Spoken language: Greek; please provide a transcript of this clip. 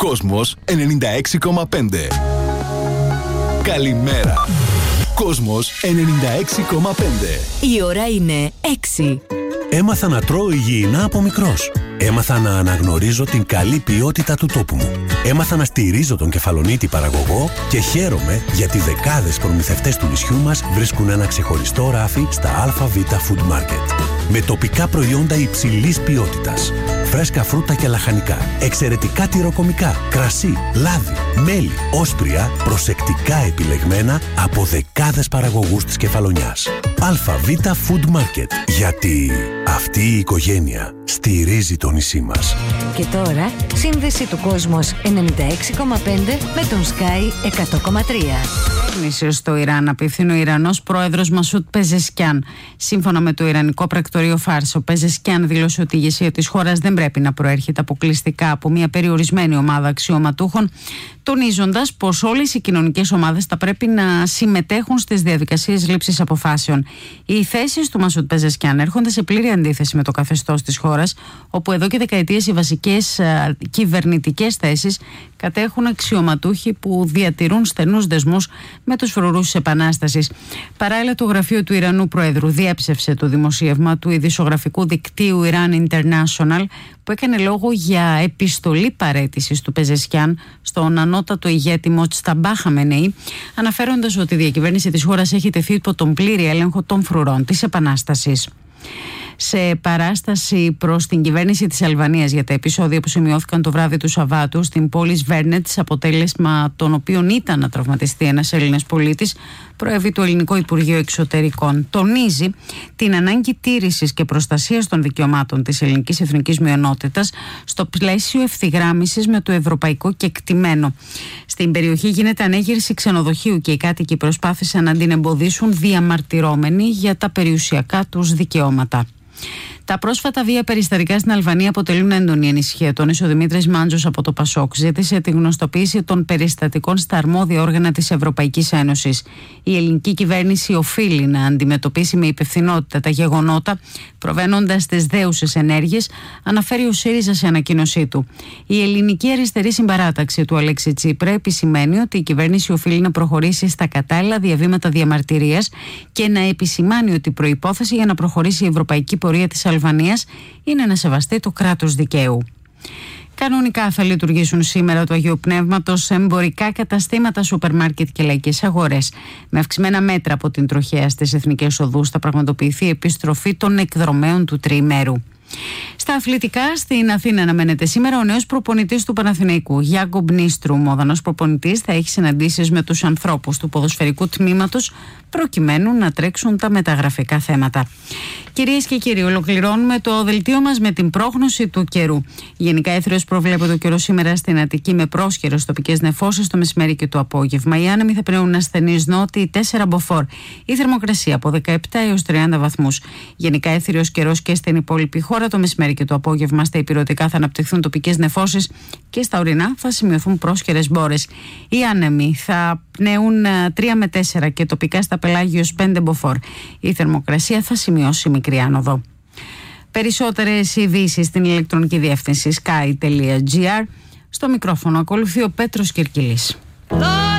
Κόσμος 96,5. Καλημέρα. Κόσμος 96,5. Η ώρα είναι 6. Έμαθα να τρώω υγιεινά από μικρός. Έμαθα να αναγνωρίζω την καλή ποιότητα του τόπου μου. Έμαθα να στηρίζω τον κεφαλονίτη παραγωγό και χαίρομαι γιατί δεκάδες προμηθευτές του νησιού μας βρίσκουν ένα ξεχωριστό ράφι στα ΑΒ Food Market. Με τοπικά προϊόντα υψηλής ποιότητας. Φρέσκα φρούτα και λαχανικά, εξαιρετικά τυροκομικά, κρασί, λάδι, μέλι, όσπρια, προσεκτικά επιλεγμένα από δεκάδες παραγωγούς της Κεφαλονιάς. ΑΒ Food Market. Γιατί αυτή η οικογένεια στηρίζει το νησί μας. Και τώρα, σύνδεση του Κόσμος 96,5 με τον Sky 100,3. Νησίο στο Ιράν απευθύνει ο Ιρανός πρόεδρος Μασούτ Πεζεσκιάν. Σύμφωνα με το Ιρανικό πρακτορείο Φάρς, ο Πεζεσκιάν δήλωσε ότι η ηγεσία της χώρας δεν πρέπει να προέρχεται αποκλειστικά από μια περιορισμένη ομάδα αξιωματούχων, τονίζοντας πως όλες οι κοινωνικές ομάδες θα πρέπει να συμμετέχουν στις διαδικασίες λήψης αποφάσεων. Οι θέσεις του Μασούτ Πεζεσκιάν έρχονται σε πλήρη αντίθεση με το καθεστώς της χώρας, όπου εδώ και δεκαετίες οι βασικές κυβερνητικές θέσεις κατέχουν αξιωματούχοι που διατηρούν στενούς δεσμούς με τους φρουρούς της Επανάστασης. Παράλληλα, το γραφείο του Ιρανού Προέδρου διέψευσε το δημοσίευμα του ειδησιογραφικού δικτύου Iran International, που έκανε λόγο για επιστολή παραίτησης του Πεζεσκιάν στον ανώτατο ηγέτη Μοτζταμπά Χαμενεή, αναφέροντας ότι η διακυβέρνηση της χώρας έχει τεθεί υπό τον πλήρη έλεγχο των φρουρών της Επανάστασης. Σε παράσταση προς την κυβέρνηση της Αλβανίας για τα επεισόδια που σημειώθηκαν το βράδυ του Σαββάτου στην πόλη Σβέρνετς, αποτέλεσμα των οποίων ήταν να τραυματιστεί ένας Έλληνας πολίτης, προέβη το Ελληνικό Υπουργείο Εξωτερικών. Τονίζει την ανάγκη τήρησης και προστασίας των δικαιωμάτων της ελληνικής εθνικής μειονότητας στο πλαίσιο ευθυγράμμισης με το ευρωπαϊκό κεκτημένο. Στην περιοχή γίνεται ανέγερση ξενοδοχείου και οι κάτοικοι προσπάθησαν να την εμποδίσουν διαμαρτυρώμενοι για τα περιουσιακά τους δικαιώματα. Τα πρόσφατα βία περιστατικά στην Αλβανία αποτελούν έντονη ανησυχία. Τόνισε ο Δημήτρης Μάντζος από το ΠΑΣΟΚ. Ζήτησε τη γνωστοποίηση των περιστατικών στα αρμόδια όργανα της Ευρωπαϊκής Ένωσης. Η ελληνική κυβέρνηση οφείλει να αντιμετωπίσει με υπευθυνότητα τα γεγονότα, προβαίνοντας τις δέουσες ενέργειες, αναφέρει ο ΣΥΡΙΖΑ σε ανακοίνωσή του. Η ελληνική αριστερή συμπαράταξη του Αλέξη Τσίπρα επισημαίνει ότι η κυβέρνηση οφείλει να προχωρήσει στα κατάλληλα διαβήματα διαμαρτυρίας και να επισημάνει ότι η προϋπόθεση για να προχωρήσει η ευρωπαϊκή πορεία της Αλβανίας είναι να σεβαστεί το κράτος δικαίου. Κανονικά θα λειτουργήσουν σήμερα του Αγίου Πνεύματος εμπορικά καταστήματα, σούπερ μάρκετ και λαϊκές αγορές. Με αυξημένα μέτρα από την τροχέα στις εθνικές οδούς θα πραγματοποιηθεί η επιστροφή των εκδρομέων του τριημέρου. Στα αθλητικά, στην Αθήνα αναμένεται σήμερα ο νέος προπονητής του Παναθηναϊκού, Γιάκομπ Νίστρουμ. Ο Δανός προπονητής θα έχει συναντήσεις με τους ανθρώπους του ποδοσφαιρικού τμήματος προκειμένου να τρέξουν τα μεταγραφικά θέματα. Κυρίες και κύριοι, ολοκληρώνουμε το δελτίο μας με την πρόγνωση του καιρού. Γενικά έθριος προβλέπεται ο καιρός σήμερα στην Αττική με πρόσχερες τοπικές νεφώσεις το μεσημέρι και το απόγευμα. Οι άνεμοι θα πνέουν ασθενείς νότιοι 4 μποφόρ. Η θερμοκρασία από 17 έως 30 βαθμούς. Γενικά έθριος καιρός και στην υπόλοιπη χώρα. Το μεσημέρι και το απόγευμα στα ηπειρωτικά θα αναπτυχθούν τοπικές νεφώσεις και στα ορεινά θα σημειωθούν πρόσχερες μπόρες. Οι άνεμοι θα πνέουν 3 με 4 και τοπικά στα πελάγιος 5 μποφόρ. Η θερμοκρασία θα σημειώσει μικρή άνοδο. Περισσότερες ειδήσεις στην ηλεκτρονική διεύθυνση sky.gr. Στο μικρόφωνο ακολουθεί ο Πέτρος Κυρκυλής.